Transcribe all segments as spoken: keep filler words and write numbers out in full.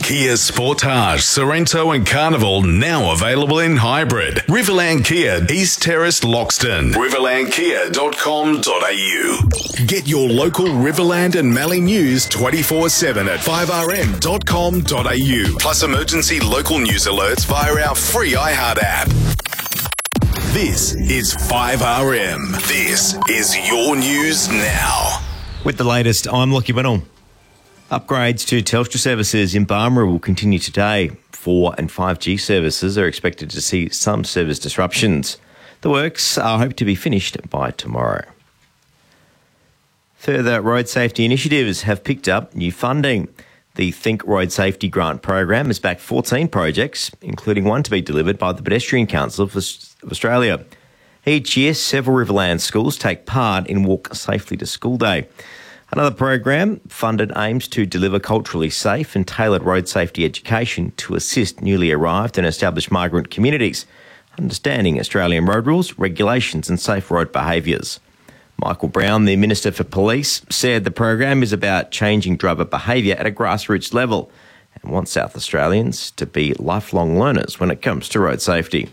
Kia Sportage, Sorrento and Carnival now available in hybrid. Riverland Kia, East Terrace, Loxton. riverland kia dot com dot a u. Get your local Riverland and Mallee news twenty-four seven at five r m dot com dot a u. Plus emergency local news alerts via our free iHeart app. This is five R M. This is your news now. With the latest, I'm Lockie Winnell. Upgrades to Telstra services in Barmera will continue today. four and five G services are expected to see some service disruptions. The works are hoped to be finished by tomorrow. Further road safety initiatives have picked up new funding. The Think Road Safety Grant Program has backed fourteen projects, including one to be delivered by the Pedestrian Council of Australia. Each year, several Riverland schools take part in Walk Safely to School Day. Another program funded aims to deliver culturally safe and tailored road safety education to assist newly arrived and established migrant communities, understanding Australian road rules, regulations and safe road behaviours. Michael Brown, the Minister for Police, said the program is about changing driver behaviour at a grassroots level and wants South Australians to be lifelong learners when it comes to road safety.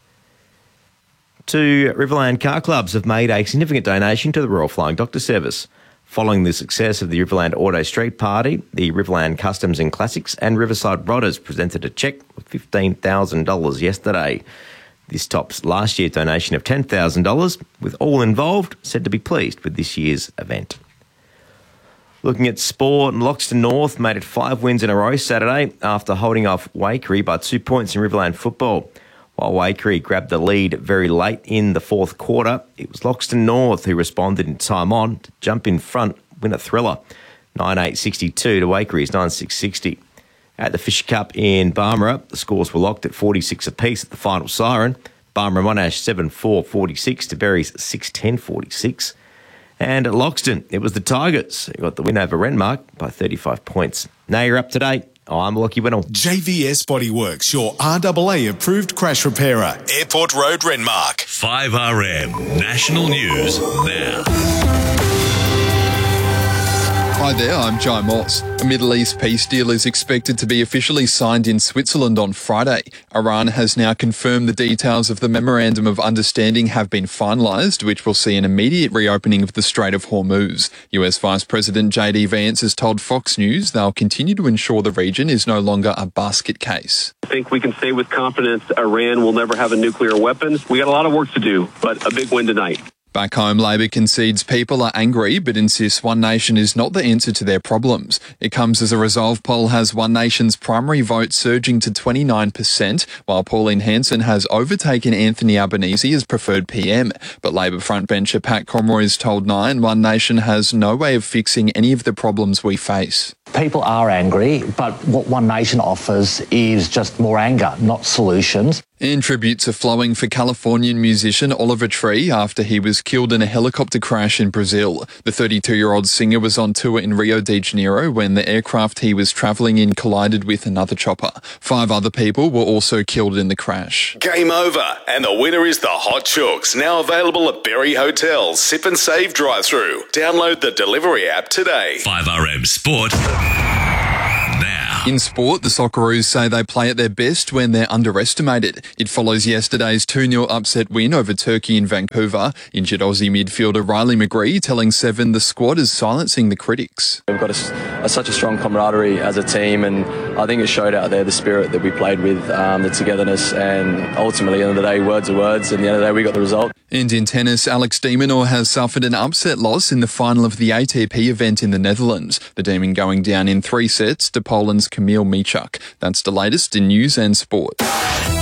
Two Riverland car clubs have made a significant donation to the Royal Flying Doctor Service. Following the success of the Riverland Auto Street Party, the Riverland Customs and Classics and Riverside Rodders presented a cheque of fifteen thousand dollars yesterday. This tops last year's donation of ten thousand dollars, with all involved said to be pleased with this year's event. Looking at sport, Loxton North made it five wins in a row Saturday after holding off Waikerie by two points in Riverland football. While Waikerie grabbed the lead very late in the fourth quarter, it was Loxton North who responded in time on to jump in front, win a thriller, nine eight sixty-two to Wakerie's nine six sixty. At the Fisher Cup in Barmera, the scores were locked at forty-six apiece at the final siren. Barmera Monash seven four forty-six to Berry's six ten forty-six. And at Loxton, it was the Tigers who got the win over Renmark by thirty-five points. Now you're up to date. I'm Lockie Winnell. J V S Bodyworks, your R A A approved crash repairer. Airport Road, Renmark. five R M National News Now. Hi there, I'm Jai Moss. A Middle East peace deal is expected to be officially signed in Switzerland on Friday. Iran has now confirmed the details of the Memorandum of Understanding have been finalised, which will see an immediate reopening of the Strait of Hormuz. U S Vice President J D Vance has told Fox News they'll continue to ensure the region is no longer a basket case. I think we can say with confidence Iran will never have a nuclear weapon. We got a lot of work to do, but a big win tonight. Back home, Labor concedes people are angry but insists One Nation is not the answer to their problems. It comes as a Resolve poll has One Nation's primary vote surging to twenty-nine percent, while Pauline Hanson has overtaken Anthony Albanese as preferred P M. But Labor frontbencher Pat Conroy's told Nine One Nation has no way of fixing any of the problems we face. People are angry, but what One Nation offers is just more anger, not solutions. And tributes are flowing for Californian musician Oliver Tree after he was killed in a helicopter crash in Brazil. The thirty-two-year-old singer was on tour in Rio de Janeiro when the aircraft he was travelling in collided with another chopper. Five other people were also killed in the crash. Game over, and the winner is the Hot Chooks, now available at Berry Hotel Sip and Save drive-through. Download the delivery app today. five R M Sport. Now. In sport, the Socceroos say they play at their best when they're underestimated. It follows yesterday's two nil upset win over Turkey in Vancouver. Injured Aussie midfielder Riley McGree telling Seven the squad is silencing the critics. We've got a, a, such a strong camaraderie as a team, and I think it showed out there the spirit that we played with, um, the togetherness, and ultimately, at the end of the day, words are words, and at the end of the day, we got the result. And in tennis, Alex de Minaur has suffered an upset loss in the final of the A T P event in the Netherlands. The Demon going down in three sets to Poland's Kamil Michuk. That's the latest in news and sport. five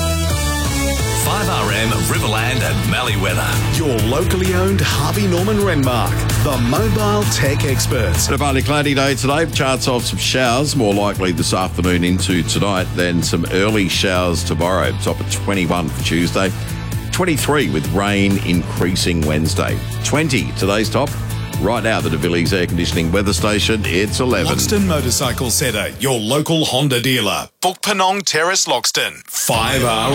R M Riverland and Mallee weather. Your locally owned Harvey Norman Renmark, the mobile tech experts. A partly cloudy day today. Charts of some showers, more likely this afternoon into tonight, then some early showers tomorrow. Top of twenty-one for Tuesday. twenty-three with rain increasing Wednesday. twenty today's top. Right now, the De Villiers Air Conditioning Weather Station, it's eleven. Loxton Motorcycle Centre, your local Honda dealer. Book Penong Terrace, Loxton. five R